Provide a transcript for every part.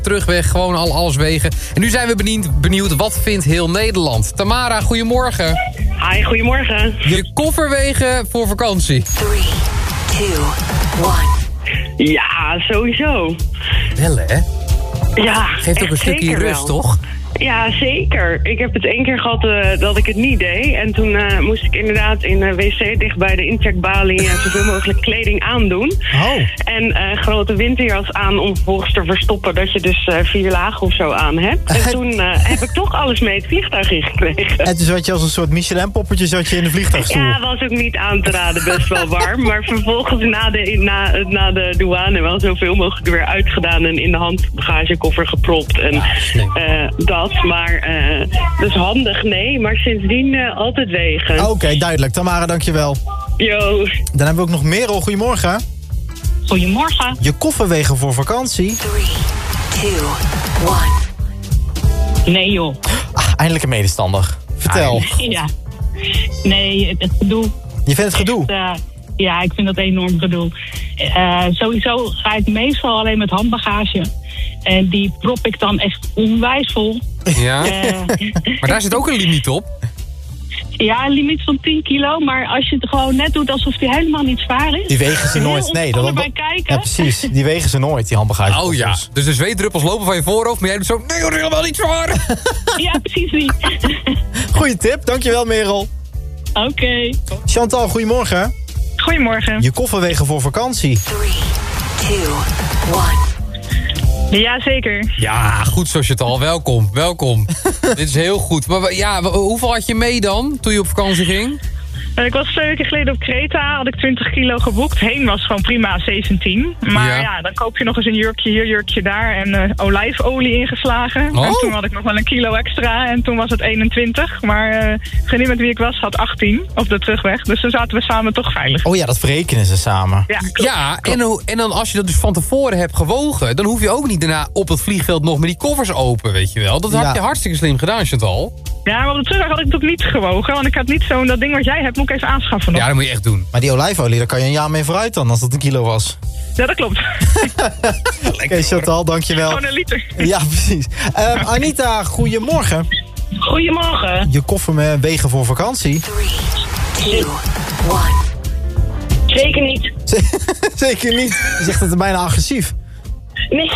terugweg, gewoon alles wegen. En nu zijn we benieuwd, wat vindt heel Nederland? Tamara, goedemorgen. Hi, goedemorgen. Je koffer wegen voor vakantie. 3, 2, 1. Ja, sowieso. Wel, hè? Ja, Geeft ook een stukje zeker rust, wel. toch? Ja, zeker. Ik heb het 1 keer gehad dat ik het niet deed. En toen moest ik inderdaad in de wc dicht bij de incheckbalie zoveel mogelijk kleding aandoen. Oh. En grote winterjas aan om vervolgens te verstoppen dat je dus 4 lagen of zo aan hebt. En toen heb ik toch alles mee het vliegtuig ingekregen. En toen zat je als een soort Michelin-poppetje zat je in de vliegtuigstoel. Ja, was ook niet aan te raden, best wel warm. Maar vervolgens na de douane wel zoveel mogelijk weer uitgedaan en in de handbagagekoffer gepropt. En dat. Maar dus handig, nee. Maar sindsdien altijd wegen. Oké, duidelijk. Tamara, dankjewel. Yo. Dan hebben we ook nog Merel. Goedemorgen. Goedemorgen. Je koffer wegen voor vakantie. 3, 2, 1. Nee joh. Eindelijk een medestander. Vertel. Ja. Nee, het gedoe. Je vindt het gedoe? Ja, ik vind dat enorm gedoe. Sowieso ga ik meestal alleen met handbagage. En die prop ik dan echt onwijs vol. Ja. Maar daar zit ook een limiet op. Ja, een limiet van 10 kilo. Maar als je het gewoon net doet alsof die helemaal niet zwaar is. Die wegen ze nooit. Nee, dat bij kijken. Ja, precies. Die wegen ze nooit, die handbagage. Oh ja, dus de zweetdruppels lopen van je voorhoofd, maar jij doet zo, nee hoor, helemaal niet zwaar. Ja, precies niet. Goeie tip, dankjewel Merel. Oké. Chantal, goedemorgen. Goedemorgen. Je koffer wegen voor vakantie. 3, 2, 1. Ja, zeker. Ja, goed Chantal, welkom. Dit is heel goed. Maar ja, hoeveel had je mee dan, toen je op vakantie ging? Ik was 2 weken geleden op Kreta, had ik 20 kilo geboekt. Heen was gewoon prima 17. Maar ja, dan koop je nog eens een jurkje hier, jurkje daar en olijfolie ingeslagen. Oh. En toen had ik nog wel een kilo extra en toen was het 21. Maar vriendin met wie ik was had 18 op de terugweg. Dus dan zaten we samen toch veilig. Oh ja, dat verrekenen ze samen. Ja, klopt. Ja, en dan als je dat dus van tevoren hebt gewogen, dan hoef je ook niet daarna op het vliegveld nog met die koffers open, weet je wel. Dat heb je hartstikke slim gedaan, Chantal. Ja, maar op de terugweg had ik het ook niet gewogen. Want ik had niet zo'n dat ding wat jij hebt, moet ik even aanschaffen nog. Ja, dat moet je echt doen. Maar die olijfolie, daar kan je een jaar mee vooruit dan, als dat 1 kilo was. Ja, dat klopt. Oké, Chantal, dankjewel. Gewoon een liter. Ja, precies. Anita, goedemorgen. Goedemorgen. Je koffer wegen voor vakantie. 3, 2, 1. Zeker niet. Zeker niet. Je zegt het bijna agressief. Nee.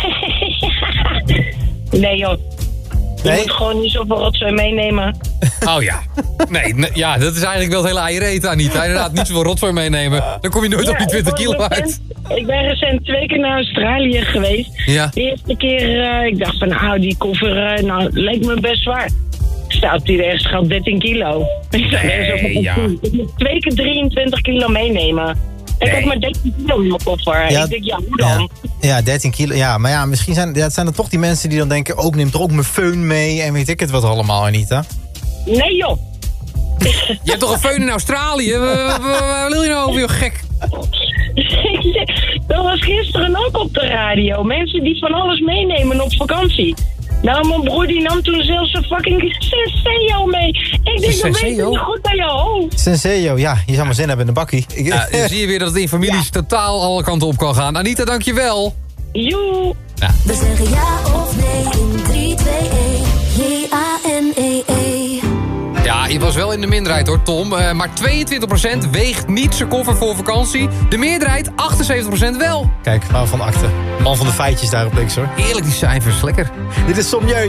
Nee joh. Je Nee? moet gewoon niet zoveel rotzooi meenemen. Oh ja. Nee, ja, dat is eigenlijk wel het hele eiereet, Anita. Inderdaad, niet zoveel rotzooi meenemen. Dan kom je nooit op die 20 kilo uit. Ik ben recent 2 keer naar Australië geweest. Ja. De eerste keer, ik dacht van nou, die koffer leek me best zwaar. Staat die ergens gaat 13 kilo. Ik zei, ik moet 2 keer 23 kilo meenemen. Ik heb maar 13 kilo in mijn koffer. Ja, ik denk, ja, hoe dan? Ja, 13 kilo. Ja, maar ja, misschien zijn er toch die mensen die dan denken, ook neemt er ook mijn föhn mee en weet ik het wat allemaal, Anita. Nee joh. Je hebt toch een föhn in Australië? Waar wil je nou over, joh, gek? Dat was gisteren ook op de radio. Mensen die van alles meenemen op vakantie. Nou, mijn broer die nam toen zelfs een fucking Senseo mee. Ik denk, dat weet je niet goed bij je hoofd. Senseo, ja, je zou maar zin hebben in de bakkie. Ja, dan zie je weer dat het in families totaal alle kanten op kan gaan. Anita, dankjewel. Joe. Ja. We zeggen ja of nee in 3, 2, 1. J-A-N-E-E. Ja, je was wel in de minderheid hoor, Tom. Maar 22% weegt niet zijn koffer voor vakantie. De meerderheid, 78% wel. Kijk, van akte. Man van de feitjes daar op links hoor. Eerlijk, die cijfers, lekker. Dit is Sommieu.